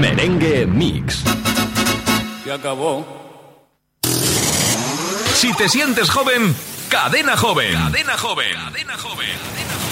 Merengue Mix. Se acabó. Si te sientes joven, Cadena Joven. Cadena Joven. Cadena Joven.